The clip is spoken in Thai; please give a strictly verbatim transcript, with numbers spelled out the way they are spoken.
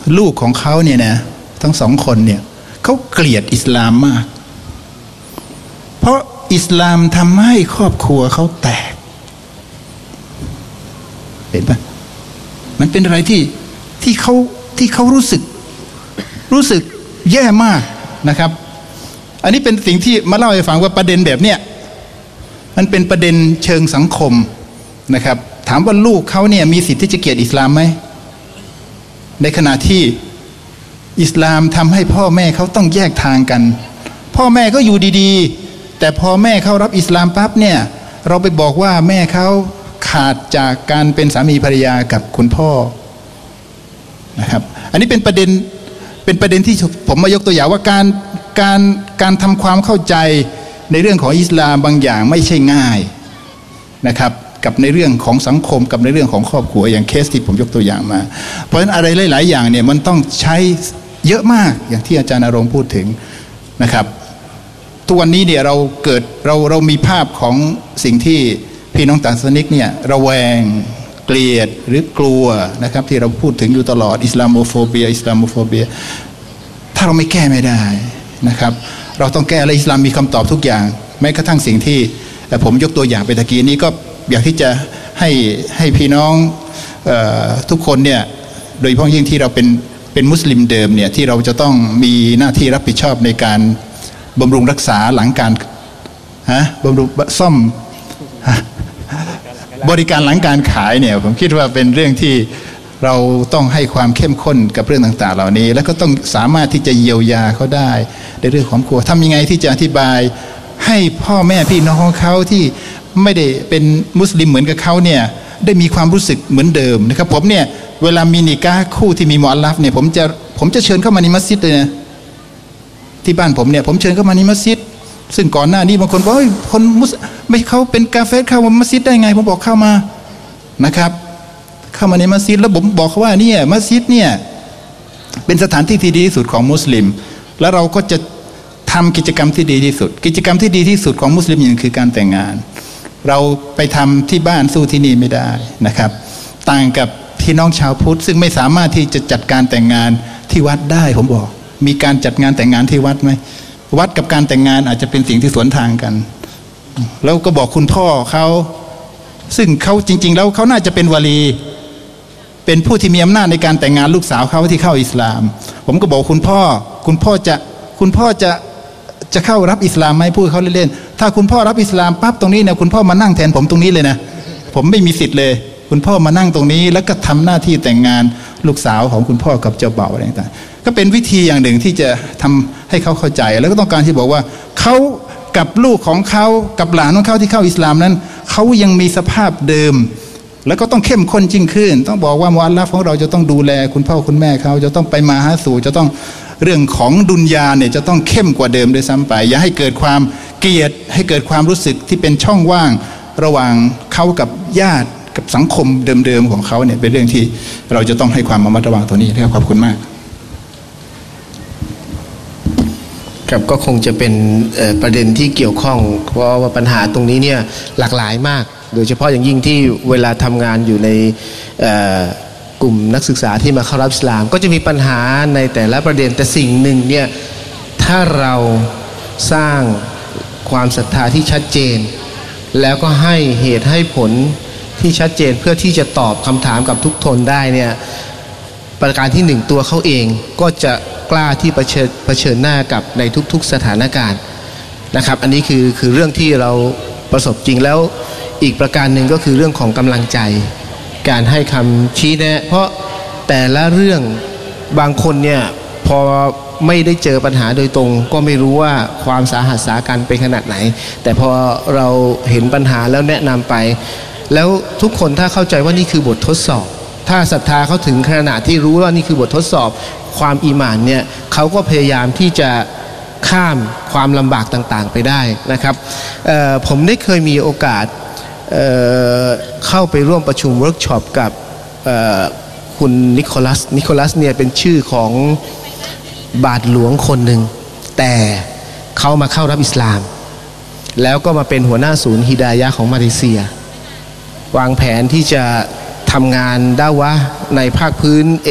ลูกของเขาเนี่ยนะทั้งสองคนเนี่ยเขาเกลียดอิสลามมากเพราะอิสลามทำให้ครอบครัวเขาแตกเห็นปะมันเป็นอะไรที่ที่เขาที่เขารู้สึกรู้สึกแย่มากนะครับอันนี้เป็นสิ่งที่มาเล่าให้ฟังว่าประเด็นแบบเนี้ยมันเป็นประเด็นเชิงสังคมนะครับถามว่าลูกเขาเนี่ยมีสิทธิ์ที่จะเกลียดอิสลามไหมในขณะที่อิสลามทำให้พ่อแม่เขาต้องแยกทางกันพ่อแม่ก็อยู่ดีๆแต่พอแม่เขารับอิสลามปั๊บเนี่ยเราไปบอกว่าแม่เขาขาดจากการเป็นสามีภรรยากับคุณพ่อนะครับอันนี้เป็นประเด็นเป็นประเด็นที่ผมมายกตัวอย่างว่าการการการทำความเข้าใจในเรื่องของอิสลามบางอย่างไม่ใช่ง่ายนะครับกับในเรื่องของสังคมกับในเรื่องของครอบครัวอย่างเคสที่ผมยกตัวอย่างมาเพราะฉะนั้นอะไรหลายๆอย่างเนี่ยมันต้องใช้เยอะมากอย่างที่อาจารย์ณรงค์พูดถึงนะครับทุกวันนี้เนี่ยเราเกิดเราเรามีภาพของสิ่งที่พี่น้องต่างศาสนิกเนี่ยระแวงเกลียดหรือกลัวนะครับที่เราพูดถึงอยู่ตลอดอิสลามโมโฟเบียอิสลามโมโฟเบียถ้าเราไม่แก้ไม่ได้นะครับเราต้องแก้และอิสลามมีคำตอบทุกอย่างแม้กระทั่งสิ่งที่ผมยกตัวอย่างไปตะกี้นี้ก็อยากที่จะให้ให้พี่น้องเอ่อทุกคนเนี่ยโดยเฉพาะยิ่งที่เราเป็นเป็นมุสลิมเดิมเนี่ยที่เราจะต้องมีหน้าที่รับผิดชอบในการบำรุงรักษาหลังการฮะบำรุงซ่อมบริการหลังการขายเนี่ยผมคิดว่าเป็นเรื่องที่เราต้องให้ความเข้มข้นกับเรื่องต่างๆเหล่านี้แล้วก็ต้องสามารถที่จะเยียวยาเขาได้ในเรื่องของครัวทำยังไงที่จะอธิบายให้พ่อแม่พี่น้องของเขาที่ไม่ได้เป็นมุสลิมเหมือนกับเขาเนี่ยได้มีความรู้สึกเหมือนเดิมนะครับผมเนี่ยเวลามีนิกาคู่ที่มีมุอัลลัฟเนี่ยผมจะผมจะเชิญเข้ามาในมัสยิดเลยนะที่บ้านผมเนี่ยผมเชิญเข้ามาในมัสยิดซึ่งก่อนหน้านี้บางคนบอกเฮ้ยคนมุสไม่เขาเป็นกาเฟรเข้ามามัสยิดได้ไงผมบอกเข้ามานะครับเข้ามาในมัสยิดแล้วผมบอกเขาว่าเนี่ยมัสยิดเนี่ยเป็นสถานที่ที่ดีที่สุดของมุสลิมแล้วเราก็จะทำกิจกรรมที่ดีที่สุดกิจกรรมที่ดีที่สุดของมุสลิมอย่างคือการแต่งงานเราไปทำที่บ้านสู้ที่นี่ไม่ได้นะครับต่างกับพี่น้องชาวพุทธซึ่งไม่สามารถที่จะจัดการแต่งงานที่วัดได้ผมบอกมีการจัดงานแต่งงานที่วัดไหมวัดกับการแต่งงานอาจจะเป็นสิ่งที่สวนทางกันแล้วก็บอกคุณพ่อเขาซึ่งเขาจริงๆแล้วเขาน่าจะเป็นวลีเป็นผู้ที่มีอำนาจในการแต่งงานลูกสาวเขาที่เข้าอิสลามผมก็บอกคุณพ่อคุณพ่อจะคุณพ่อจะจะเข้ารับอิสลามไหมพูดเขาเล่นๆถ้าคุณพ่อรับอิสลามปั๊บตรงนี้เนี่ยคุณพ่อมานั่งแทนผมตรงนี้เลยนะผมไม่มีสิทธิ์เลยคุณพ่อมานั่งตรงนี้แล้วก็ทำหน้าที่แต่งงานลูกสาวของคุณพ่อกับเจ้าบ่าวอะไรต่างๆก็เป็นวิธีอย่างหนึ่งที่จะทำให้เขาเข้าใจแล้วก็ต้องการที่บอกว่าเขากับลูกของเขากับหลานของเขาที่เข้าอิสลามนั้นเขายังมีสภาพเดิมแล้วก็ต้องเข้มข้นยิ่งขึ้นต้องบอกว่ามุอัลลัฟของเราจะต้องดูแลคุณพ่อคุณแม่เขาจะต้องไปมาหาสู่จะต้องเรื่องของดุนยาเนี่ยจะต้องเข้มกว่าเดิมด้วยซ้ำไปอย่าให้เกิดความเกลียดให้เกิดความรู้สึกที่เป็นช่องว่างระหว่างเขากับญาติกับสังคมเดิมๆของเขาเนี่ยเป็นเรื่องที่เราจะต้องให้ความระมัดระวังตัวนี้นะครับขอบคุณมากครับก็คงจะเป็นประเด็นที่เกี่ยวข้องเพราะว่าปัญหาตรงนี้เนี่ยหลากหลายมากโดยเฉพาะอย่างยิ่งที่เวลาทำงานอยู่ในกลุ่มนักศึกษาที่มาเข้ารับอิสลามก็จะมีปัญหาในแต่ละประเด็นแต่สิ่งหนึ่งเนี่ยถ้าเราสร้างความศรัทธาที่ชัดเจนแล้วก็ให้เหตุให้ผลที่ชัดเจนเพื่อที่จะตอบคำถามกับทุกทนได้เนี่ยประการที่หนึ่งตัวเขาเองก็จะกล้าที่เผชิญเผชิญหน้ากับในทุกๆสถานการณ์นะครับอันนี้คือคือเรื่องที่เราประสบจริงแล้วอีกประการหนึ่งก็คือเรื่องของกำลังใจการให้คำชี้แนะเพราะแต่ละเรื่องบางคนเนี่ยพอไม่ได้เจอปัญหาโดยตรงก็ไม่รู้ว่าความสาหัสสากันเป็นขนาดไหนแต่พอเราเห็นปัญหาแล้วแนะนำไปแล้วทุกคนถ้าเข้าใจว่านี่คือบททดสอบถ้าศรัทธาเขาถึงขนาดที่รู้ว่านี่คือบททดสอบความอีหม่านเนี่ยเขาก็พยายามที่จะข้ามความลำบากต่างๆไปได้นะครับผมได้เคยมีโอกาสเอ่อเข้าไปร่วมประชุมเวิร์กช็อปกับคุณนิโคลัสนิโคลัสเนี่ยเป็นชื่อของบาทหลวงคนหนึ่งแต่เขามาเข้ารับอิสลามแล้วก็มาเป็นหัวหน้าศูนย์ฮิดายะห์ของมาเลเซียวางแผนที่จะทำงานดะวะห์ในภาคพื้น